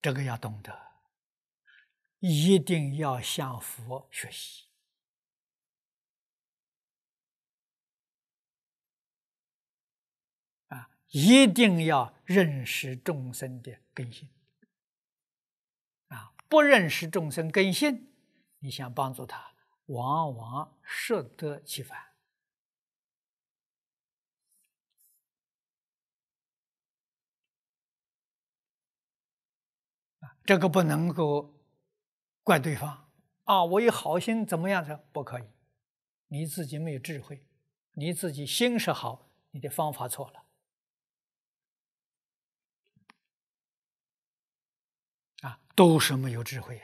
这个要懂得，一定要向佛学习啊！一定要认识众生的根性啊！不认识众生根性，你想帮助他，往往适得其反啊！这个不能够怪对方啊！我有好心，怎么样子不可以？你自己没有智慧，你自己心是好，你的方法错了啊！都是没有智慧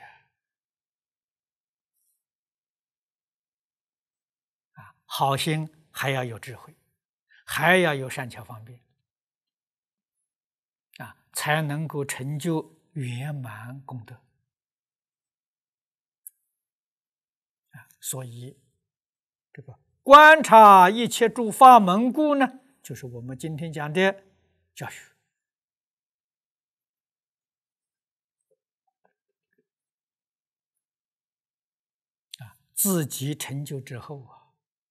啊！好心还要有智慧，还要有善巧方便啊，才能够成就圆满功德啊！所以这个观察一切诸法门故呢，就是我们今天讲的教学啊。自己成就之后啊，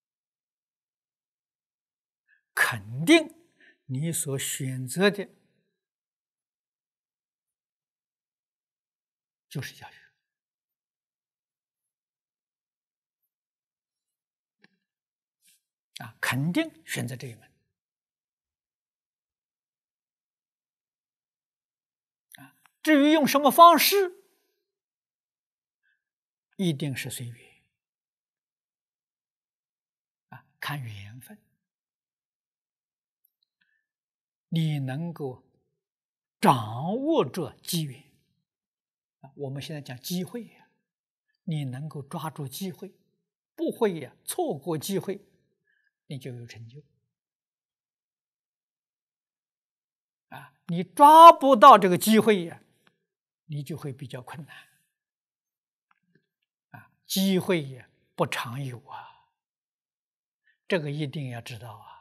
肯定你所选择的就是教学啊，肯定选择这一门啊。至于用什么方式，一定是随缘啊，看缘分。你能够掌握着机缘啊，我们现在讲机会呀，你能够抓住机会，不会呀错过机会，你就有成就啊。你抓不到这个机会呀，你就会比较困难啊。机会也不常有啊，这个一定要知道啊。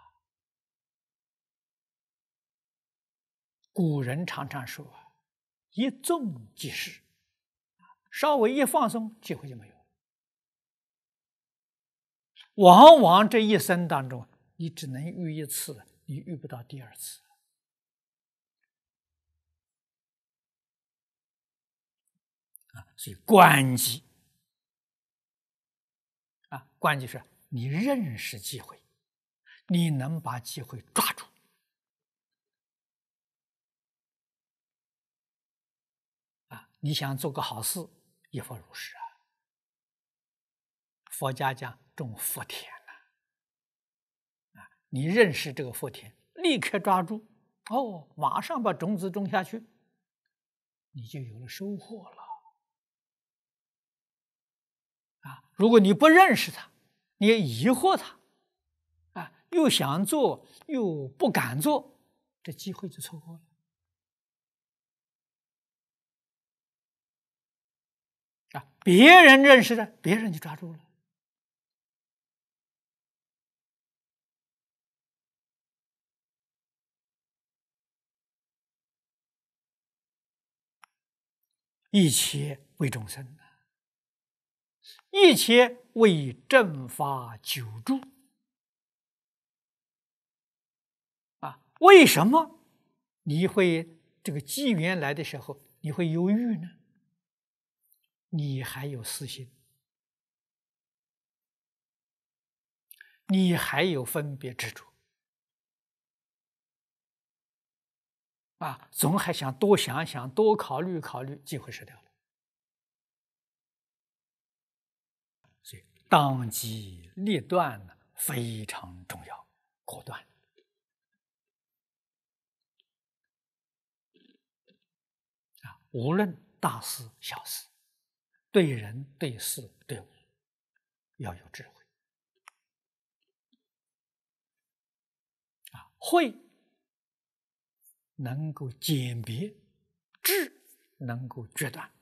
古人常常说一纵即逝，稍微一放松，机会就没有。往往这一生当中，你只能遇一次，你遇不到第二次啊。所以关机啊，关键是你认识机会，你能把机会抓住啊。你想做个好事，亦复如是啊。佛家讲种福田啊，你认识这个福田，立刻抓住哦，马上把种子种下去，你就有了收获了啊。如果你不认识它，你也疑惑它啊，又想做又不敢做，这机会就错过了啊。别人认识的，别人就抓住了。一切为众生，一切为正法久住啊。为什么你会这个机缘来的时候你会犹豫呢？你还有私心，你还有分别执着啊，总还想多想想，多考虑考虑，机会失掉了。所以当机立断呢非常重要，果断啊，无论大事小事，对人对事对物要有智慧啊，慧能够鉴别，智能够决断